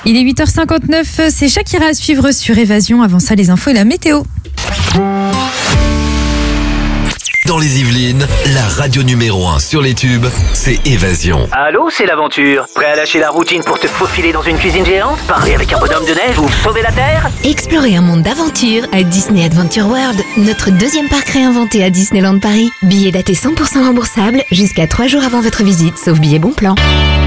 Il est 8h59, c'est Shakira à suivre sur Évasion. Avant ça, les infos et la météo. Dans les Yvelines, la radio numéro 1 sur les tubes, c'est Évasion. Allô, c'est l'aventure. Prêt à lâcher la routine pour te faufiler dans une cuisine géante? Parler avec un bonhomme de neige ou sauver la Terre? Explorer un monde d'aventure à Disney Adventure World, notre deuxième parc réinventé à Disneyland Paris. Billets datés 100% remboursables jusqu'à 3 jours avant votre visite, sauf billet bon plan.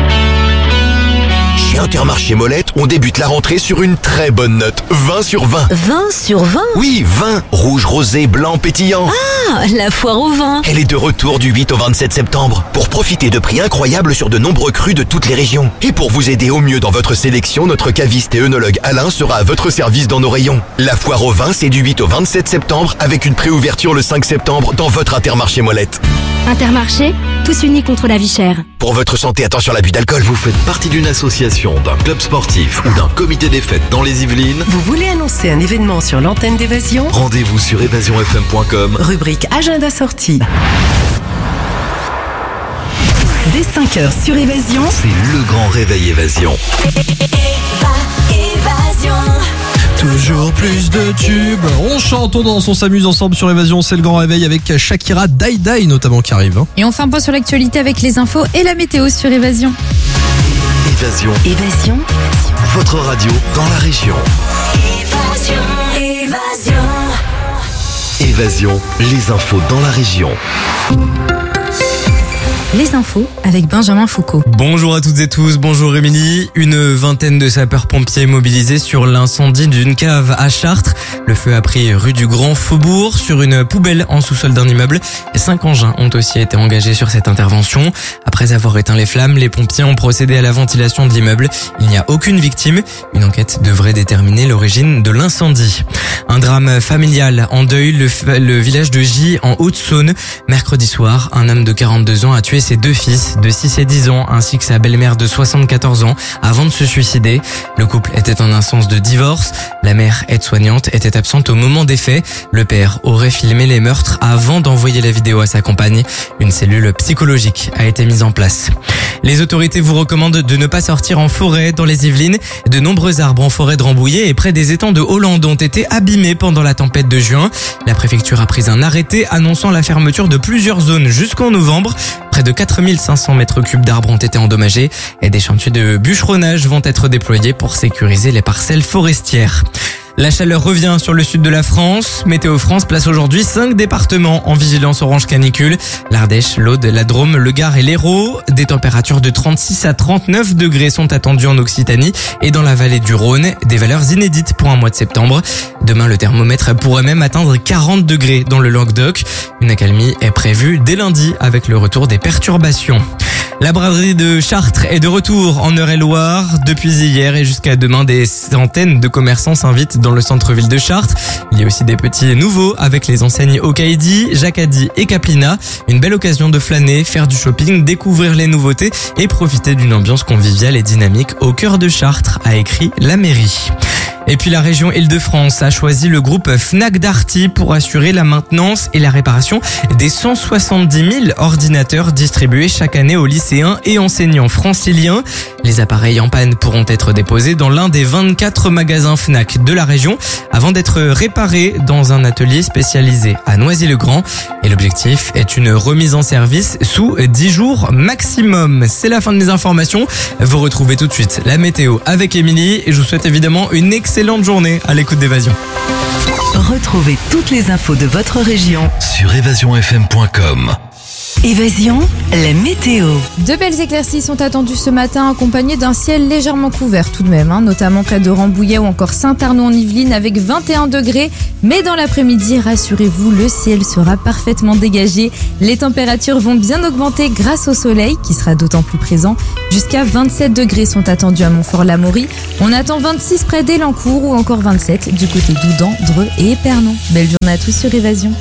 Chez Intermarché Molette, on débute la rentrée sur une très bonne note. 20 sur 20. 20 sur 20? Oui, 20. Rouge, rosé, blanc, pétillant. Ah, la foire au vin. Elle est de retour du 8 au 27 septembre pour profiter de prix incroyables sur de nombreux crus de toutes les régions. Et pour vous aider au mieux dans votre sélection, notre caviste et œnologue Alain sera à votre service dans nos rayons. La foire au vin, c'est du 8 au 27 septembre avec une préouverture le 5 septembre dans votre Intermarché Molette. Intermarché, tous unis contre la vie chère. Pour votre santé, attention à l'abus d'alcool. Vous faites partie d'une association, d'un club sportif ou d'un comité des fêtes dans les Yvelines? Vous voulez annoncer un événement sur l'antenne d'Évasion? Rendez-vous sur évasionfm.com. Rubrique agenda sortie. Dès 5h sur Évasion, C'est le grand réveil Évasion. Toujours plus de tubes. On chante, on danse, on s'amuse ensemble sur Évasion. C'est le grand réveil avec Shakira, Die Die notamment qui arrive. Et on fait un point sur l'actualité avec les infos et la météo sur Évasion. Évasion, Évasion, votre radio dans la région. Évasion, les infos dans la région. Les infos avec Benjamin Foucault. Bonjour à toutes et tous, bonjour Émilie. Une vingtaine de sapeurs-pompiers mobilisés sur l'incendie d'une cave à Chartres. Le feu a pris rue du Grand Faubourg sur une poubelle en sous-sol d'un immeuble. 5 engins ont aussi été engagés sur cette intervention. Après avoir éteint les flammes, les pompiers ont procédé à la ventilation de l'immeuble. Il n'y a aucune victime. Une enquête devrait déterminer l'origine de l'incendie. Un drame familial en deuil, le village de Gy en Haute-Saône. Mercredi soir, un homme de 42 ans a tué ses 2 fils de 6 et 10 ans ainsi que sa belle-mère de 74 ans avant de se suicider. Le couple était en instance de divorce. La mère aide-soignante était absente au moment des faits. Le père aurait filmé les meurtres avant d'envoyer la vidéo à sa compagne. Une cellule psychologique a été mise en place. Les autorités vous recommandent de ne pas sortir en forêt dans les Yvelines. De nombreux arbres en forêt de Rambouillet et près des étangs de Hollande ont été abîmés pendant la tempête de juin. La préfecture a pris un arrêté annonçant la fermeture de plusieurs zones jusqu'en novembre. Près de 4500 mètres cubes d'arbres ont été endommagés et des chantiers de bûcheronnage vont être déployés pour sécuriser les parcelles forestières. La chaleur revient sur le sud de la France. Météo France place aujourd'hui 5 départements en vigilance orange canicule. L'Ardèche, l'Aude, la Drôme, le Gard et l'Hérault. Des températures de 36 à 39 degrés sont attendues en Occitanie et dans la vallée du Rhône. Des valeurs inédites pour un mois de septembre. Demain, le thermomètre pourrait même atteindre 40 degrés dans le Languedoc. Une accalmie est prévue dès lundi avec le retour des perturbations. La braderie de Chartres est de retour en Eure-et-Loire. Depuis hier et jusqu'à demain, des centaines de commerçants s'invitent dans le centre-ville de Chartres. Il y a aussi des petits nouveaux avec les enseignes Okaidi, Jacadi et Caplina. Une belle occasion de flâner, faire du shopping, découvrir les nouveautés et profiter d'une ambiance conviviale et dynamique au cœur de Chartres, a écrit la mairie. Et puis la région Île-de-France a choisi le groupe Fnac Darty pour assurer la maintenance et la réparation des 170 000 ordinateurs distribués chaque année aux lycéens et enseignants franciliens. Les appareils en panne pourront être déposés dans l'un des 24 magasins Fnac de la région avant d'être réparés dans un atelier spécialisé à Noisy-le-Grand. Et l'objectif est une remise en service sous 10 jours maximum. C'est la fin de mes informations. Vous retrouvez tout de suite la météo avec Émilie et je vous souhaite évidemment une excellente journée à l'écoute d'Évasion. retrouvez toutes les infos de votre région Sur évasionfm.com. Évasion, la météo. De belles éclaircies sont attendues ce matin, accompagnées d'un ciel légèrement couvert tout de même, notamment près de Rambouillet ou encore Saint-Arnaud en Yvelines avec 21 degrés. Mais dans l'après-midi, rassurez-vous, le ciel sera parfaitement dégagé. Les températures vont bien augmenter grâce au soleil qui sera d'autant plus présent. Jusqu'à 27 degrés sont attendus à Montfort-l'Amaury. On attend 26 près d'Élancourt ou encore 27 du côté d'Oudan, Dreux et Épernon. Belle journée à tous sur Évasion.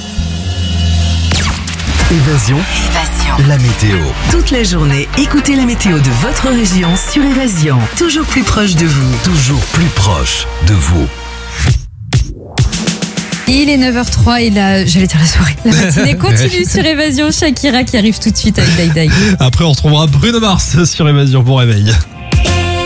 Évasion, la météo. Toute la journée, écoutez la météo de votre région sur Évasion. Toujours plus proche de vous. Toujours plus proche de vous. Il est 9h03 et là, j'allais dire la soirée. La matinée continue sur Évasion. Shakira qui arrive tout de suite avec Die Die. Après, on retrouvera Bruno Mars sur Évasion pour réveil.